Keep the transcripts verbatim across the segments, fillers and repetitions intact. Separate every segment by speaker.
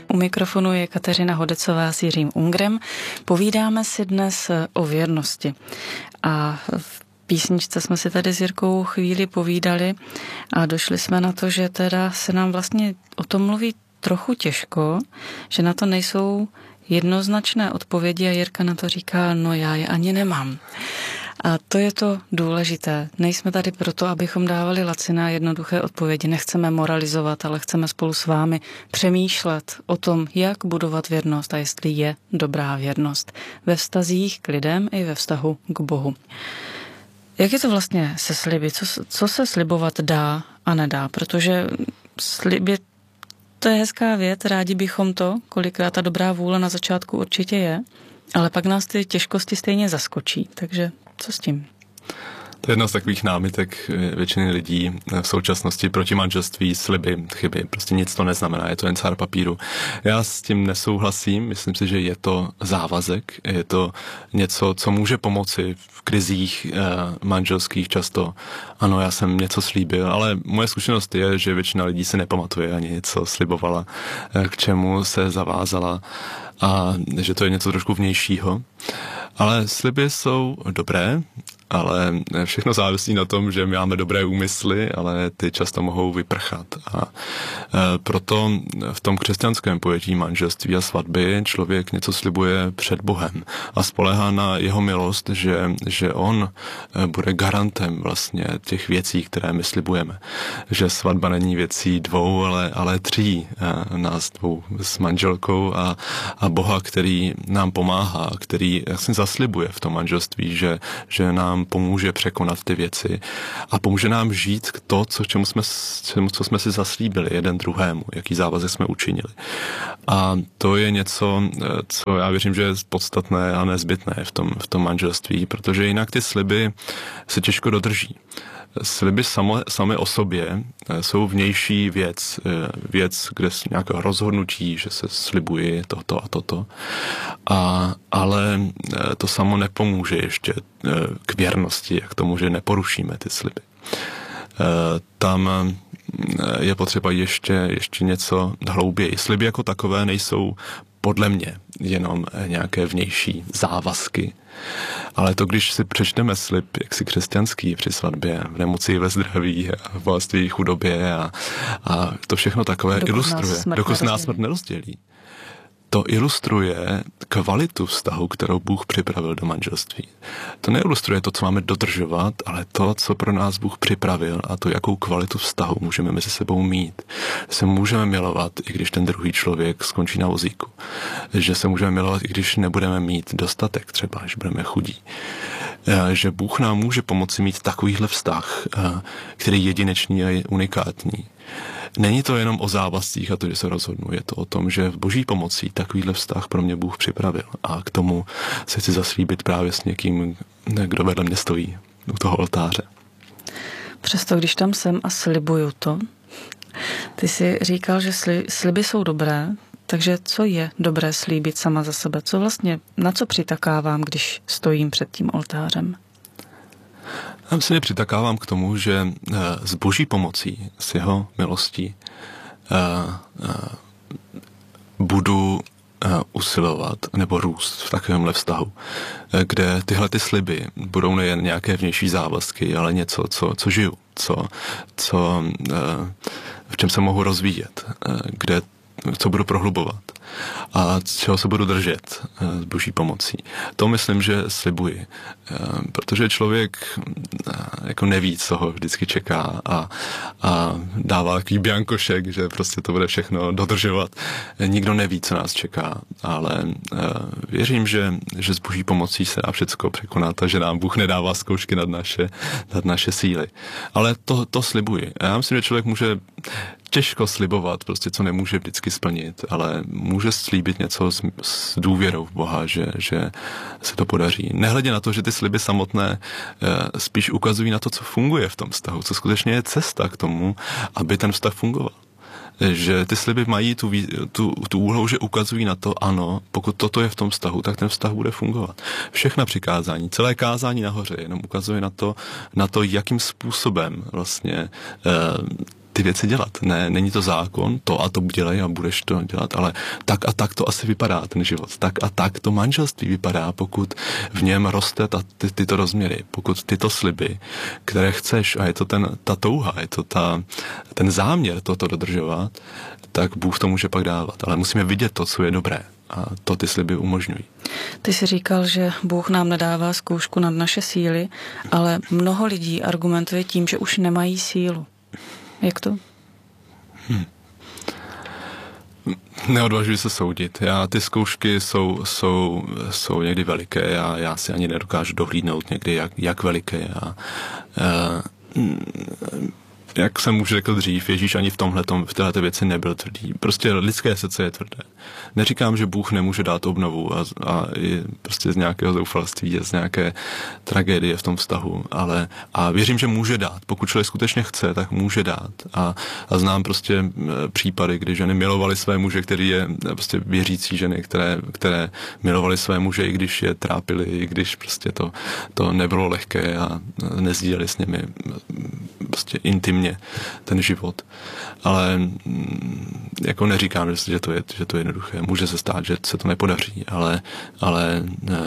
Speaker 1: U mikrofonu je Kateřina Hodecová s Jiřím Ungrem. Povídáme si dnes o věrnosti. A v písničce jsme si tady s Jirkou chvíli povídali a došli jsme na to, že teda se nám vlastně o tom mluví trochu těžko, že na to nejsou jednoznačné odpovědi a Jirka na to říká, no já je ani nemám. A to je to důležité. Nejsme tady proto, abychom dávali laciné jednoduché odpovědi. Nechceme moralizovat, ale chceme spolu s vámi přemýšlet o tom, jak budovat věrnost a jestli je dobrá věrnost ve vztazích k lidem i ve vztahu k Bohu. Jak je to vlastně se sliby? Co, co se slibovat dá a nedá? Protože sliby, to je hezká věc, rádi bychom to, kolikrát ta dobrá vůle na začátku určitě je, ale pak nás ty těžkosti stejně zaskočí, takže co s tím?
Speaker 2: To je jedna z takových námitek většiny lidí v současnosti proti manželství, sliby, chyby. Prostě nic to neznamená, je to jen cár papíru. Já s tím nesouhlasím, myslím si, že je to závazek, je to něco, co může pomoci v krizích eh, manželských často. Ano, já jsem něco slíbil, ale moje zkušenost je, že většina lidí se nepamatuje ani něco slibovala, eh, k čemu se zavázala a že to je něco trošku vnějšího. Ale sliby jsou dobré, ale všechno závisí na tom, že máme dobré úmysly, ale ty často mohou vyprchat. A e, proto v tom křesťanském pojetí manželství a svatby člověk něco slibuje před Bohem a spoléhá na jeho milost, že, že on bude garantem vlastně těch věcí, které my slibujeme. Že svatba není věcí dvou, ale, ale tří e, nás dvou s manželkou a, a Boha, který nám pomáhá, který jak se zaslibuje v tom manželství, že, že nám pomůže překonat ty věci a pomůže nám žít to, co, čemu jsme, čemu, co jsme si zaslíbili jeden druhému, jaký závazek jsme učinili. A to je něco, co já věřím, že je podstatné a nezbytné v tom, v tom manželství, protože jinak ty sliby se těžko dodrží. Sliby samo, samé o sobě jsou vnější věc, věc, kde je nějaké rozhodnutí, že se slibuje toto a toto, a, ale to samo nepomůže ještě k věrnosti, jak tomu, že neporušíme ty sliby. Tam je potřeba ještě, ještě něco hlouběji. Sliby jako takové nejsou podle mě jenom nějaké vnější závazky. Ale to, když si přečteme slib, jak si křesťanský při svatbě, v nemoci, ve zdraví, v bohatství, chudobě a, a to všechno takové dokud ilustruje. Nás dokud nás smrt nerozdělí. To ilustruje kvalitu vztahu, kterou Bůh připravil do manželství. To neilustruje to, co máme dodržovat, ale to, co pro nás Bůh připravil a to, jakou kvalitu vztahu můžeme mezi sebou mít. Že se můžeme milovat, i když ten druhý člověk skončí na vozíku. Že se můžeme milovat, i když nebudeme mít dostatek, třeba, že budeme chudí. Že Bůh nám může pomoci mít takovýhle vztah, který je jedinečný a je unikátní. Není to jenom o závazcích a to, že se rozhodnu. Je to o tom, že v Boží pomocí takovýhle vztah pro mě Bůh připravil. A k tomu se chci zaslíbit právě s někým, kdo vedle mě stojí u toho oltáře.
Speaker 1: Přesto, když tam jsem a slibuju to, ty jsi říkal, že sliby jsou dobré, takže co je dobré slíbit sama za sebe? Co vlastně, na co přitakávám, když stojím před tím oltářem?
Speaker 2: Já si nepřitakávám k tomu, že s Boží pomocí, s jeho milostí budu usilovat nebo růst v takovémhle vztahu, kde tyhle ty sliby budou nejen nějaké vnější závazky, ale něco, co, co žiju, co, co, v čem se mohu rozvíjet, kde co budu prohlubovat a čeho se budu držet s Boží pomocí. To myslím, že slibuji, protože člověk jako neví, co ho vždycky čeká a, a dává takový biankošek, že prostě to bude všechno dodržovat. Nikdo neví, co nás čeká, ale věřím, že, že s Boží pomocí se dá všecko překonat a že nám Bůh nedává zkoušky nad naše, nad naše síly. Ale to, to slibuji. Já myslím, že člověk může těžko slibovat, prostě co nemůže vždycky splnit, ale může slíbit něco s, s důvěrou v Boha, že, že se to podaří. Nehledě na to, že ty sliby samotné e, spíš ukazují na to, co funguje v tom vztahu, co skutečně je cesta k tomu, aby ten vztah fungoval. Že ty sliby mají tu, tu, tu úlohu, že ukazují na to, ano, pokud toto je v tom vztahu, tak ten vztah bude fungovat. Všechna přikázání, celé kázání nahoře jenom ukazuje na to, na to, jakým způsobem vlastně e, ty věci dělat. Ne, není to zákon, to a to dělej a budeš to dělat, ale tak a tak to asi vypadá ten život. Tak a tak to manželství vypadá, pokud v něm roste ta, ty, tyto rozměry, pokud tyto sliby, které chceš, a je to ten, ta touha, je to ta, ten záměr toto dodržovat, tak Bůh to může pak dávat. Ale musíme vidět to, co je dobré. A to ty sliby umožňují.
Speaker 1: Ty jsi říkal, že Bůh nám nedává zkoušku nad naše síly, ale mnoho lidí argumentuje tím, že už nemají sílu. Jak to? Hmm.
Speaker 2: Neodvažuji se soudit. Já, ty zkoušky jsou, jsou, jsou někdy veliké a já si ani nedokážu dohlídnout někdy, jak, jak veliké. A, a, jak jsem už řekl dřív, Ježíš ani v tomhletom, v této věci nebyl tvrdý. Prostě lidské srdce je tvrdé. Neříkám, že Bůh nemůže dát obnovu a, a i prostě z nějakého zoufalství, z nějaké tragédie v tom vztahu, ale a věřím, že může dát. Pokud člověk skutečně chce, tak může dát. A, a znám prostě případy, kdy ženy milovaly své muže, který je prostě věřící ženy, které, které milovaly své muže, i když je trápili, i když prostě to, to nebylo lehké a nezdíleli s nimi prostě intimně ten život. Ale jako neříkám, že to je, že to je jednoduché. Může se stát, že se to nepodaří, ale, ale,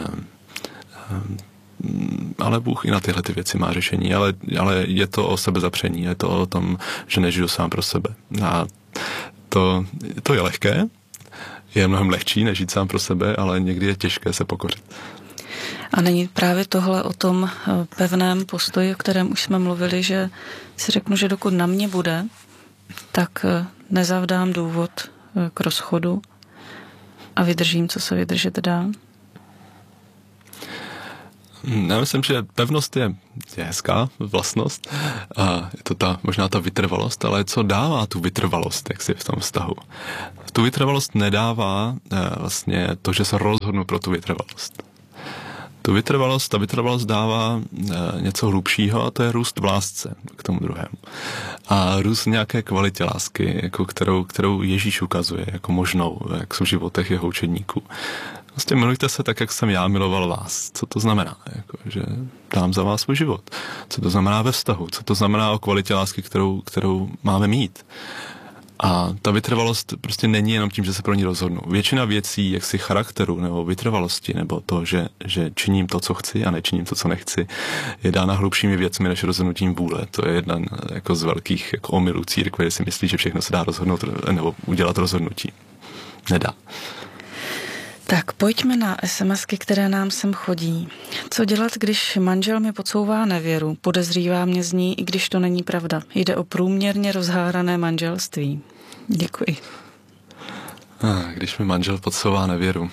Speaker 2: ale Bůh i na tyhle ty věci má řešení, ale, ale je to o sebezapření, je to o tom, že nežiju sám pro sebe. A to, to je lehké, je mnohem lehčí než žít sám pro sebe, ale někdy je těžké se pokořit.
Speaker 1: A není právě tohle o tom pevném postoji, o kterém už jsme mluvili, že si řeknu, že dokud na mě bude, tak nezavdám důvod k rozchodu a vydržím, co se vydržet dá?
Speaker 2: Já myslím, že pevnost je, je hezká vlastnost a je to ta, možná ta vytrvalost, ale co dává tu vytrvalost, jak si v tom vztahu? Tu vytrvalost nedává vlastně to, že se rozhodnu pro tu vytrvalost. Tu vytrvalost, ta vytrvalost dává e, něco hlubšího a to je růst v lásce k tomu druhému. A růst nějaké kvalitě lásky, jako kterou, kterou Ježíš ukazuje jako možnou, jak jsou v životech jeho učedníků. Vlastně milujte se tak, jak jsem já miloval vás. Co to znamená? Jako, že dám za vás svůj život. Co to znamená ve vztahu? Co to znamená o kvalitě lásky, kterou, kterou máme mít? A ta vytrvalost prostě není jenom tím, že se pro ní rozhodnu. Většina věcí, jaksi charakteru nebo vytrvalosti, nebo to, že, že činím to, co chci a nečiním to, co nechci, je dána hlubšími věcmi než rozhodnutím vůle. To je jedna jako z velkých jako omylů církve, že si myslí, že všechno se dá rozhodnout nebo udělat rozhodnutí. Nedá.
Speaker 1: Tak pojďme na SMSky, které nám sem chodí. Co dělat, když manžel mi podsouvá nevěru, podezřívá mě z ní, i když to není pravda. Jde o průměrně rozhárané manželství. Děkuji.
Speaker 2: A, když mi manžel podsouvá nevěru.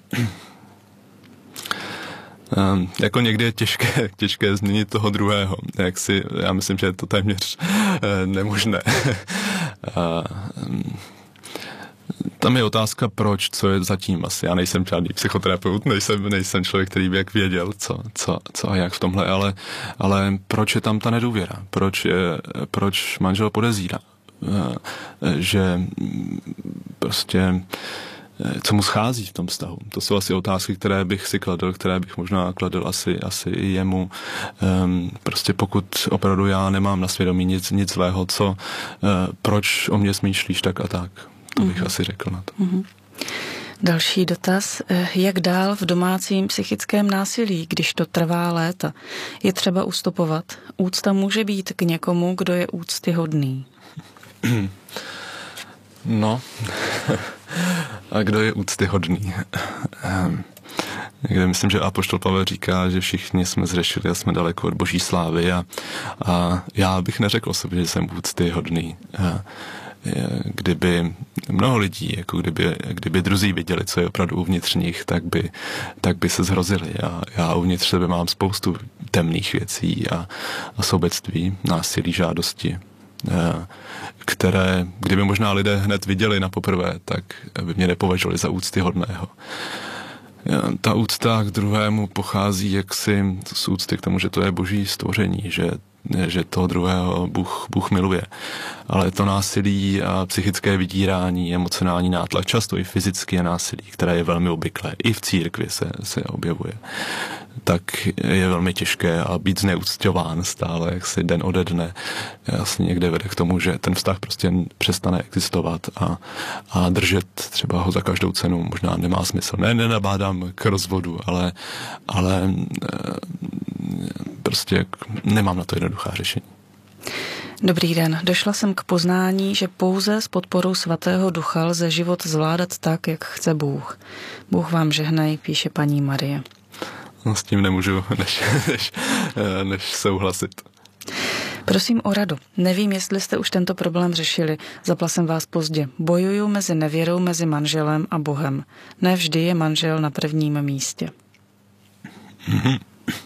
Speaker 2: Um, jako někdy je těžké, těžké změnit toho druhého. Jak si, já myslím, že je to téměř uh, nemožné. uh, um, Tam je otázka, proč, co je zatím asi. Já nejsem žádný psychoterapeut, nejsem, nejsem člověk, který by jak věděl, co, co, co a jak v tomhle, ale, ale proč je tam ta nedůvěra? Proč, je, proč manžel podezírá? Že prostě co mu schází v tom vztahu. To jsou asi otázky, které bych si kladl, které bych možná kladl asi, asi i jemu. Um, prostě pokud opravdu já nemám na svědomí nic, nic zlého, co, uh, proč o mě smýšlíš tak a tak. To bych mm-hmm. asi řekl na to.
Speaker 1: Mm-hmm. Další dotaz. Jak dál v domácím psychickém násilí, když to trvá léta? Je třeba ustupovat. Úcta může být k někomu, kdo je úctyhodný.
Speaker 2: No. A kdo je úctyhodný? Kde myslím, že apoštol Pavel říká, že všichni jsme zřešili a jsme daleko od boží slávy a, a já bych neřekl o sobě, že jsem úctyhodný. Kdyby mnoho lidí, jako kdyby, kdyby druzí viděli, co je opravdu uvnitř nich, tak by, tak by se zhrozili. A já uvnitř sebe mám spoustu temných věcí a, a sobectví, násilí, žádosti, které, kdyby možná lidé hned viděli na poprvé, tak by mě nepovažovali za úctyhodného. Ta úcta k druhému pochází jaksi z úcty k tomu, že to je boží stvoření, že že toho druhého Bůh, Bůh miluje. Ale to násilí a psychické vydírání, emocionální nátlak, často i fyzické násilí, které je velmi obvyklé, i v církvi se, se objevuje, tak je velmi těžké a být zneucťován stále, jak si den ode dne jasně někde vede k tomu, že ten vztah prostě přestane existovat a, a držet třeba ho za každou cenu možná nemá smysl. Ne, nenabádám k rozvodu, ale, ale prostě nemám na to jednoduchá řešení.
Speaker 1: Dobrý den. Došla jsem k poznání, že pouze s podporou Svatého Ducha lze život zvládat tak, jak chce Bůh. Bůh vám žehnej, píše paní Marie.
Speaker 2: No, s tím nemůžu než, než, než souhlasit.
Speaker 1: Prosím o radu. Nevím, jestli jste už tento problém řešili. Zapla jsem vás pozdě. Bojuju mezi nevěrou, mezi manželem a Bohem. Ne vždy je manžel na prvním místě.
Speaker 2: Mm-hmm.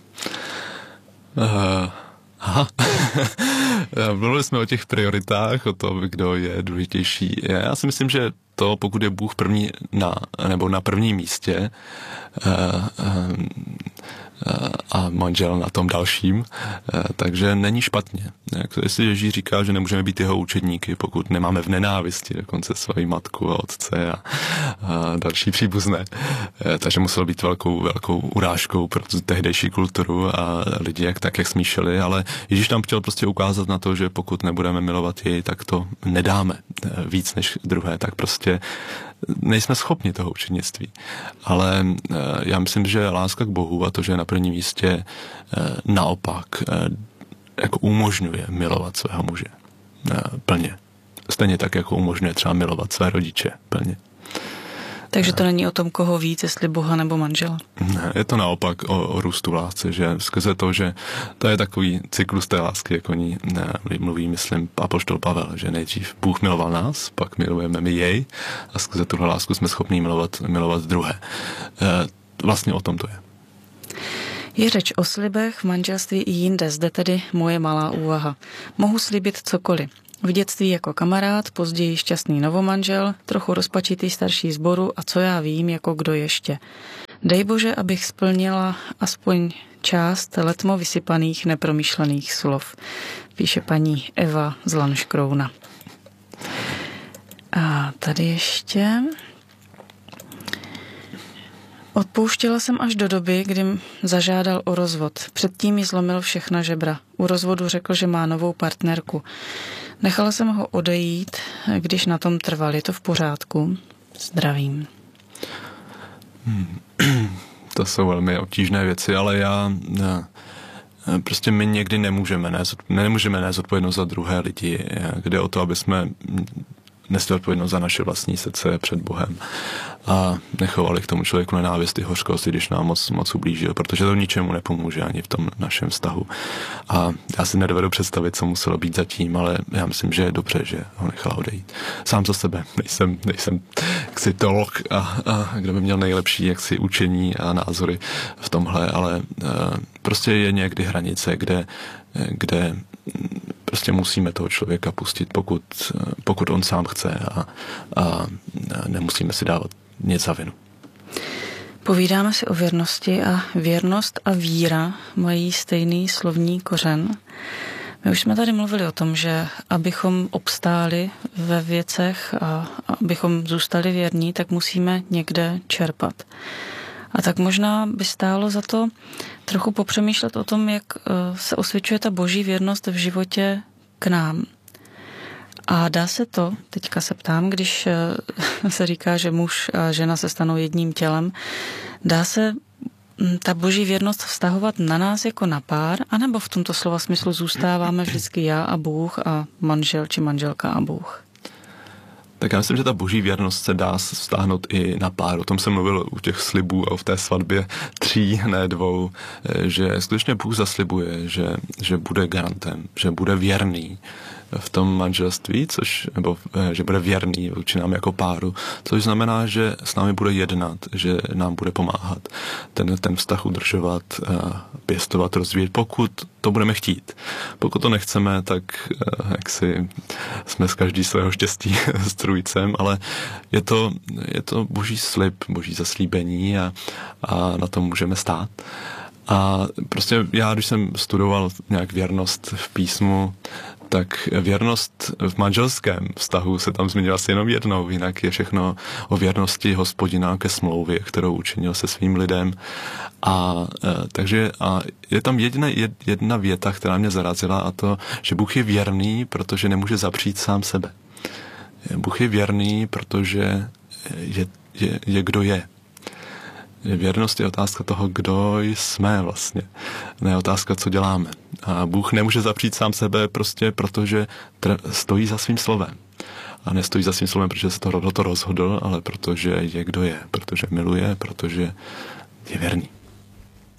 Speaker 2: Uh, aha. Mluvili jsme o těch prioritách, o tom, kdo je důležitější. Já si myslím, že to, pokud je Bůh první na, nebo na prvním místě uh, uh, a manžel na tom dalším, takže není špatně. Jestli Ježíš říká, že nemůžeme být jeho učedníky, pokud nemáme v nenávisti dokonce svoji matku a otce a, a další příbuzné, takže muselo být velkou, velkou urážkou pro tehdejší kulturu a lidi jak tak, jak smíšeli, ale Ježíš nám chtěl prostě ukázat na to, že pokud nebudeme milovat jej, tak to nedáme víc než druhé, tak prostě nejsme schopni toho učednictví. Ale já myslím, že láska k Bohu a to, že je na prvním místě, naopak jako umožňuje milovat svého muže plně. Stejně tak, jako umožňuje třeba milovat své rodiče plně.
Speaker 1: Takže to není o tom, koho víc, jestli Boha nebo manžela.
Speaker 2: Ne, je to naopak o, o růstu lásce, že skrze to, že to je takový cyklus té lásky, jak o ní ne, mluví, myslím, apoštol Pavel, že nejdřív Bůh miloval nás, pak milujeme my jej a skrze tuhle lásku jsme schopni milovat, milovat druhé. E, vlastně o tom to je.
Speaker 1: Je řeč o slibech v manželství i jinde, zde tedy moje malá úvaha. Mohu slíbit cokoliv. V dětství jako kamarád, později šťastný novomanžel, trochu rozpačitý starší sboru a co já vím, jako kdo ještě. Dej Bože, abych splnila aspoň část letmo vysypaných nepromyšlených slov, píše paní Eva z Lanškrouna. A tady ještě... Odpouštěla jsem až do doby, kdy zažádal o rozvod. Předtím jí zlomil všechna žebra. U rozvodu řekl, že má novou partnerku. Nechala jsem ho odejít, když na tom trval. Je to v pořádku? Zdravím.
Speaker 2: Hmm. To jsou velmi obtížné věci, ale já... Ne. Prostě my někdy nemůžeme nést, nemůžeme nést odpovědnost za druhé lidi. Jde o to, aby jsme nesli odpovědnost za naše vlastní srdce před Bohem a nechovali k tomu člověku nenávist i hořkost, když nám moc, moc ublížil, protože to ničemu nepomůže ani v tom našem vztahu. A já si nedovedu představit, co muselo být zatím, ale já myslím, že je dobře, že ho nechala odejít. Sám za sebe nejsem, nejsem jaksi teolog a, a kdo by měl nejlepší jaksi učení a názory v tomhle, ale prostě je někdy hranice, kde, kde prostě musíme toho člověka pustit, pokud, pokud on sám chce a, a nemusíme si dávat nic za vinu.
Speaker 1: Povídáme si o věrnosti a věrnost a víra mají stejný slovní kořen. My už jsme tady mluvili o tom, že abychom obstáli ve věcech a abychom zůstali věrní, tak musíme někde čerpat. A tak možná by stálo za to trochu popřemýšlet o tom, jak se osvědčuje ta boží věrnost v životě k nám. A dá se to, teďka se ptám, když se říká, že muž a žena se stanou jedním tělem, dá se ta boží věrnost vztahovat na nás jako na pár, anebo v tomto slova smyslu zůstáváme vždycky já a Bůh a manžel či manželka a Bůh?
Speaker 2: Tak já myslím, že ta boží věrnost se dá vztáhnout i na pár. O tom jsem mluvil u těch slibů a v té svatbě tří, ne dvou, že skutečně Bůh zaslibuje, že, že bude garantem, že bude věrný v tom manželství, což, nebo že bude věrný vůči nám jako páru, což znamená, že s námi bude jednat, že nám bude pomáhat ten, ten vztah udržovat, pěstovat, rozvíjet, pokud to budeme chtít. Pokud to nechceme, tak jak si jsme z každý svého štěstí strůjcem, ale je to, je to boží slib, boží zaslíbení a, a na tom můžeme stát. A prostě já, když jsem studoval nějak věrnost v písmu, tak věrnost v manželském vztahu se tam změnila asi jenom jednou, jinak je všechno o věrnosti Hospodina ke smlouvě, kterou učinil se svým lidem. A e, takže a je tam jedna, jedna věta, která mě zarazila, a to, že Bůh je věrný, protože nemůže zapřít sám sebe. Bůh je věrný, protože je, je, je kdo je. Věrnost je otázka toho, kdo jsme vlastně. Ne otázka, co děláme. A Bůh nemůže zapřít sám sebe prostě protože stojí za svým slovem. A nestojí za svým slovem, protože se to, to rozhodl, ale protože je kdo je. Protože miluje, protože je věrný.